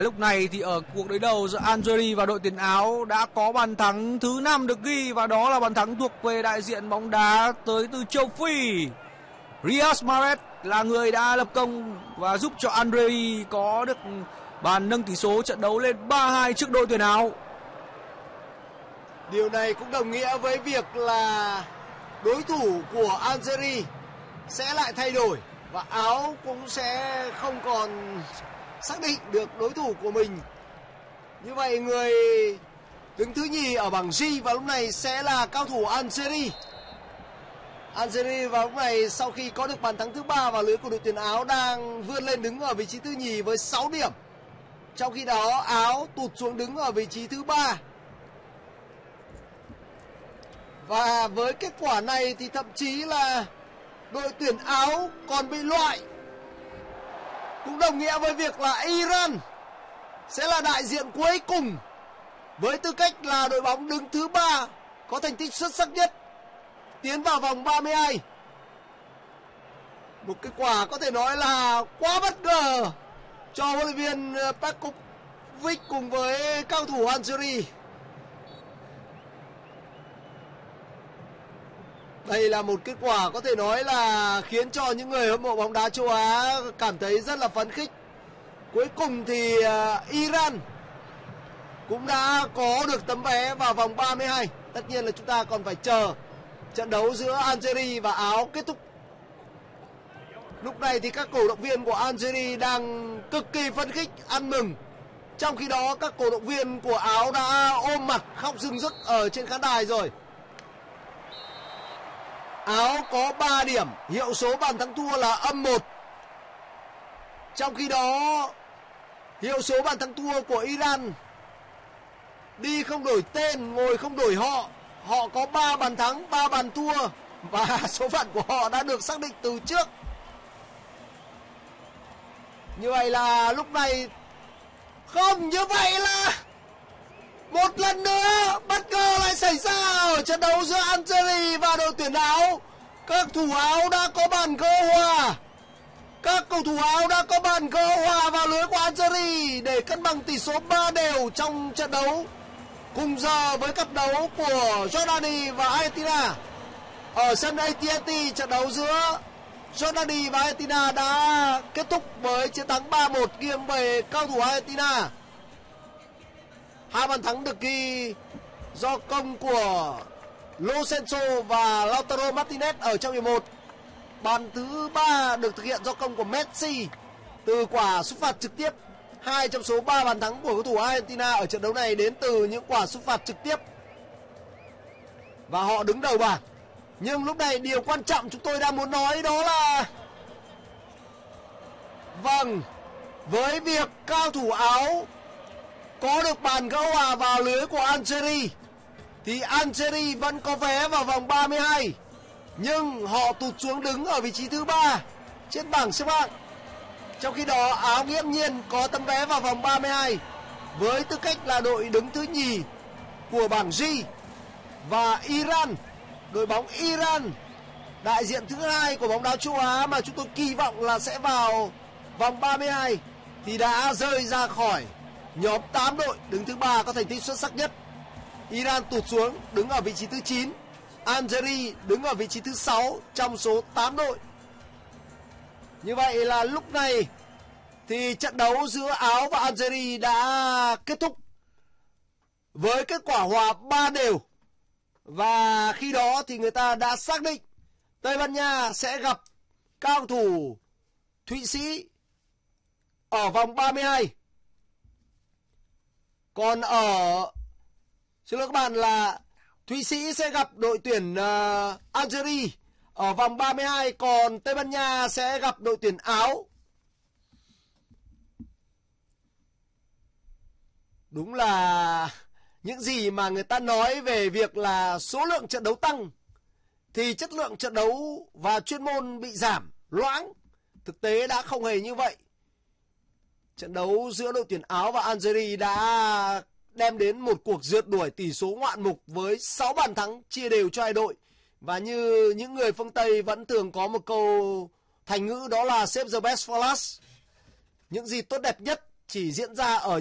Lúc này thì ở cuộc đối đầu giữa Algeria và đội tuyển Áo đã có bàn thắng thứ 5 được ghi, và đó là bàn thắng thuộc về đại diện bóng đá tới từ châu Phi. Riyad Mahrez là người đã lập công và giúp cho Algeria có được bàn nâng tỷ số trận đấu lên 3-2 trước đội tuyển Áo. Điều này cũng đồng nghĩa với việc là đối thủ của Algeria sẽ lại thay đổi và Áo cũng sẽ không còn xác định được đối thủ của mình. Như vậy người đứng thứ nhì ở bảng G vào lúc này sẽ là cao thủ Algeria. Algeria vào lúc này sau khi có được bàn thắng thứ 3 vào lưới của đội tuyển Áo đang vươn lên đứng ở vị trí thứ nhì với 6 điểm. Trong khi đó Áo tụt xuống đứng ở vị trí thứ 3. Và với kết quả này thì thậm chí là đội tuyển Áo còn bị loại. Cũng đồng nghĩa với việc là Iran sẽ là đại diện cuối cùng với tư cách là đội bóng đứng thứ 3 có thành tích xuất sắc nhất tiến vào vòng 32. Một kết quả có thể nói là quá bất ngờ cho huấn luyện viên Petkovic cùng với cao thủ Algeria. Đây là một kết quả có thể nói là khiến cho những người hâm mộ bóng đá châu Á cảm thấy rất là phấn khích. Cuối cùng thì Iran cũng đã có được tấm vé vào vòng 32. Tất nhiên là chúng ta còn phải chờ trận đấu giữa Algeria và Áo kết thúc. Lúc này thì các cổ động viên của Algeria đang cực kỳ phấn khích, ăn mừng. Trong khi đó các cổ động viên của Áo đã ôm mặt khóc rưng rức ở trên khán đài rồi. Áo có 3 điểm, hiệu số bàn thắng thua là -1. Trong khi đó hiệu số bàn thắng thua của Iran đi không đổi tên, ngồi không đổi họ. Họ có 3 bàn thắng, 3 bàn thua và số phận của họ đã được xác định từ trước. Như vậy là lúc này không, như vậy là một lần nữa bất ngờ lại xảy ra ở trận đấu giữa Algeria và đội tuyển Áo. Các thủ Áo đã có bàn gỡ hòa. Các cầu thủ Áo đã có bàn gỡ hòa vào lưới của Algeria để cân bằng tỷ số 3 đều trong trận đấu cùng giờ với cặp đấu của Jordani và Argentina. Ở sân AT&T, trận đấu giữa Jordani và Argentina đã kết thúc với chiến thắng 3-1 nghiêng về cao thủ Argentina. 2 bàn thắng được ghi do công của Lo Celso và Lautaro Martinez ở trong hiệp 1. Bàn thứ 3 được thực hiện do công của Messi từ quả sút phạt trực tiếp. 2 trong số 3 bàn thắng của cầu thủ Argentina ở trận đấu này đến từ những quả sút phạt trực tiếp. Và họ đứng đầu bảng. Nhưng lúc này điều quan trọng chúng tôi đang muốn nói đó là vâng, với việc cao thủ Áo có được bàn gỡ hòa vào lưới của Algeria thì Algeria vẫn có vé vào vòng 32. Nhưng họ tụt xuống đứng ở vị trí thứ 3 trên bảng xếp hạng. Trong khi đó Áo nghiễm nhiên có tấm vé vào vòng 32 với tư cách là đội đứng thứ nhì của bảng G. Và Iran, đội bóng Iran, đại diện thứ 2 của bóng đá châu Á mà chúng tôi kỳ vọng là sẽ vào vòng 32 thì đã rơi ra khỏi nhóm 8 đội đứng thứ 3 có thành tích xuất sắc nhất. Iran tụt xuống đứng ở vị trí thứ 9. Algeria đứng ở vị trí thứ 6 trong số 8 đội. Như vậy là lúc này thì trận đấu giữa Áo và Algeria đã kết thúc với kết quả hòa 3 đều. Và khi đó thì người ta đã xác định Tây Ban Nha sẽ gặp cao thủ Thụy Sĩ ở vòng 32. Còn xin lỗi các bạn là Thụy Sĩ sẽ gặp đội tuyển Algeria ở vòng 32, còn Tây Ban Nha sẽ gặp đội tuyển Áo. Đúng là những gì mà người ta nói về việc là số lượng trận đấu tăng thì chất lượng trận đấu và chuyên môn bị giảm, loãng. Thực tế đã không hề như vậy. Trận đấu giữa đội tuyển Áo và Algeria đã đem đến một cuộc rượt đuổi tỷ số ngoạn mục với 6 bàn thắng chia đều cho hai đội. Và như những người phương Tây vẫn thường có một câu thành ngữ đó là save the best for last. Những gì tốt đẹp nhất chỉ diễn ra ở